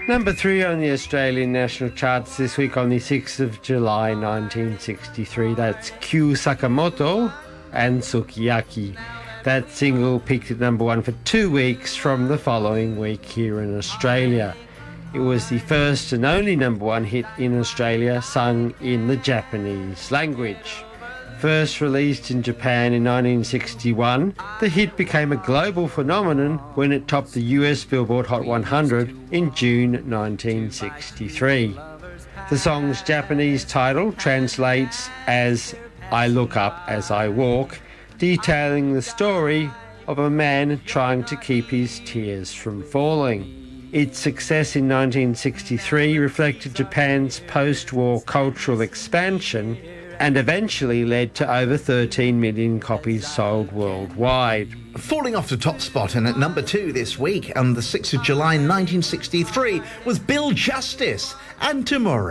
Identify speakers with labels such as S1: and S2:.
S1: Number 3 on the Australian national charts this week on the 6th of July 1963. That's Kyu Sakamoto and Sukiyaki. That single peaked at number 1 for 2 weeks from the following week here in Australia. It was the first and only number 1 hit in Australia sung in the Japanese language. First released in Japan in 1961, the hit became a global phenomenon when it topped the US Billboard Hot 100 in June 1963. The song's Japanese title translates as I Look Up As I Walk, detailing the story of a man trying to keep his tears from falling. Its success in 1963 reflected Japan's post-war cultural expansion and eventually led to over 13 million copies sold worldwide.
S2: Falling off the top spot and at number 2 this week on the 6th of July 1963 was Bill Justice and Tomorrow.